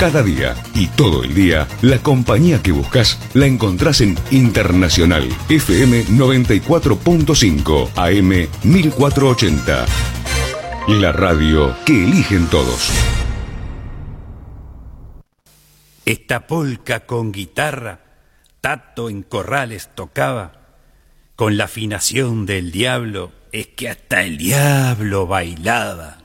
Cada día y todo el día, la compañía que buscas la encontrás en Internacional FM 94.5 AM 1480. La radio que eligen todos. Esta polca con guitarra, Tato en Corrales tocaba, con la afinación del diablo, es que hasta el diablo bailaba.